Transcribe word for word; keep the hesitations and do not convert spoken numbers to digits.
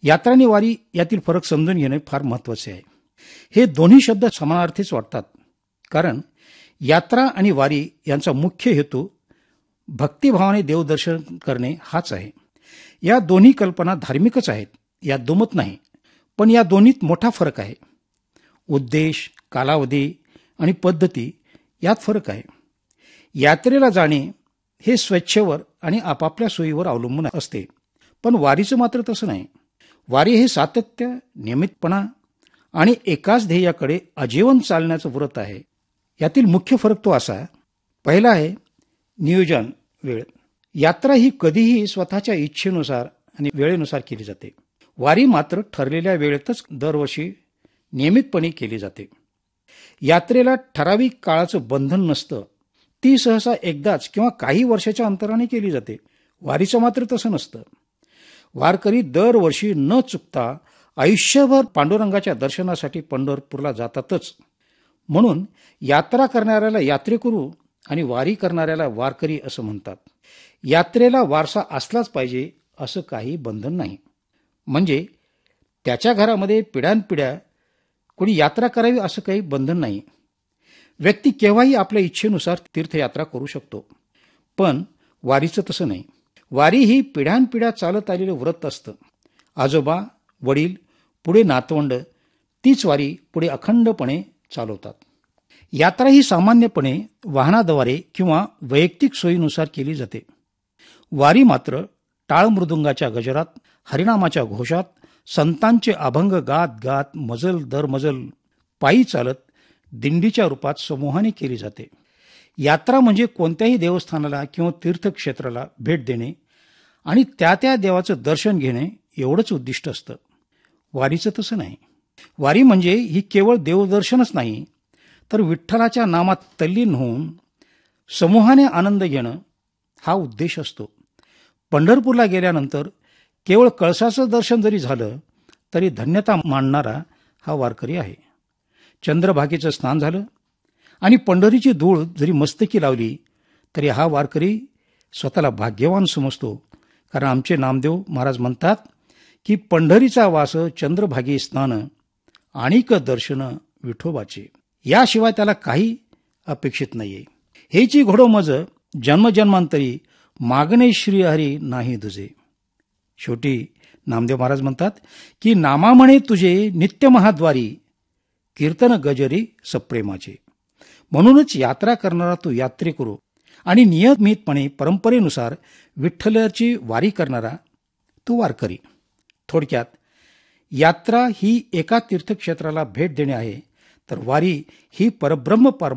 यात्रा आणि वारी यातील फरक समजून घेणे फार महत्त्वाचे आहे. हे दोन्ही शब्द समानार्थीच वाटतात, कारण यात्रा आणि वारी यांचा मुख्य हेतू भक्तिभावाने देवदर्शन करणे हाच आहे. या दोन्ही कल्पना धार्मिकच आहेत, यात दुमत नाही. पण या दोन्हीत मोठा फरक आहे. उद्देश, कालावधी आणि पद्धती यात फरक आहे. यात्रेला जाणे हे स्वेच्छेवर आणि आपापल्या सोयीवर अवलंबून असते, पण वारीचं मात्र तसं नाही. वारी हे सातत्य, नियमितपणा आणि एकाच ध्येयाकडे आजीवन चालण्याचं व्रत आहे. यातील मुख्य फरक तो असा: पहिला आहे नियोजन, वेळ. यात्रा ही कधीही स्वतःच्या इच्छेनुसार आणि वेळेनुसार केली जाते. वारी मात्र ठरलेल्या वेळेतच दरवर्षी नियमितपणे केली जाते. यात्रेला ठराविक काळाचं बंधन नसतं. ती सहसा एकदाच किंवा काही वर्षाच्या अंतराने केली जाते. वारीचं मात्र तसं नसतं. वारकरी दरवर्षी न चुकता आयुष्यभर पांडुरंगाच्या दर्शनासाठी पंढरपूरला जातातच. म्हणून यात्रा करणाऱ्याला यात्रेकरू आणि वारी करणाऱ्याला वारकरी असं म्हणतात. यात्रेला वारसा असलाच पाहिजे असं काही बंधन नाही. म्हणजे त्याच्या घरामध्ये पिढ्यानपिढ्या कोणी यात्रा करावी असं काही बंधन नाही. व्यक्ती केव्हाही आपल्या इच्छेनुसार तीर्थयात्रा करू शकतो. पण वारीचं तसं नाही. वारी ही पिढ्यानपिढ्या चालत आलेलं व्रत असतं. आजोबा, वडील, पुढे नातवंड तीच वारी पुढे अखंडपणे चालवतात. यात्रा ही सामान्यपणे वाहनाद्वारे किंवा वैयक्तिक सोयीनुसार केली जाते. वारी मात्र टाळ मृदुंगाच्या गजरात, हरिनामाच्या घोषात, संतांचे अभंग गात गात मजल दर मजल पायी चालत दिंडीच्या रूपात समूहाने केली जाते. यात्रा म्हणजे कोणत्याही देवस्थानाला किंवा तीर्थक्षेत्राला भेट देणे आणि त्या त्या देवाचं दर्शन घेणे एवढंच उद्दिष्ट असतं. वारीचं तसं नाही. वारी म्हणजे ही केवळ देवदर्शनच नाही, तर विठ्ठलाच्या नामात तल्लीन होऊन समूहाने आनंद घेणं हा उद्देश असतो. पंढरपूरला गेल्यानंतर केवळ कळसाचं दर्शन जरी झालं तरी धन्यता मानणारा हा वारकरी आहे. चंद्रभागेचं स्नान झालं आणि पंढरीची धूळ जरी मस्तकी लावली तरी हा वारकरी स्वतःला भाग्यवान समजतो. कारण आमचे नामदेव महाराज म्हणतात की पंढरीचा वास चंद्रभागी स्नान आणिक दर्शन विठोबाचे. याशिवाय त्याला काही अपेक्षित नाहीये. हेची घोडो मज जन्मजन्मांतरी मागणे श्रीहरी नाही तुझे. शेवटी नामदेव महाराज म्हणतात की नामा म्हणे तुझे नित्य महाद्वारी कीर्तन गजरी सप्रेमाचे. म्हणूनच यात्रा करणारा तो यात्रेकरू आणि नियमितपणे परंपरेनुसार विठ्ठलाची वारी करणारा तो वारकरी. थोडक्यात यात्रा ही एका तीर्थक्षेत्राला भेट देणे आहे, तर वारी ही परब्रह्म